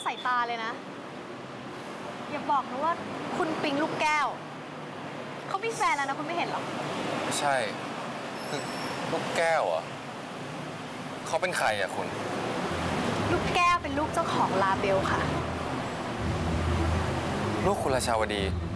สายตาเลยนะอย่าบอกนะว่าคุณปิงลูกแก้วเขามีแฟนแล้วนะคุณไม่เห็นหรอไม่ใช่คือลูกแก้วอ่ะเขาเป็นใครอ่ะคุณลูกแก้วเป็นลูกเจ้าของลาเบลค่ะลูกคุณราชาวดี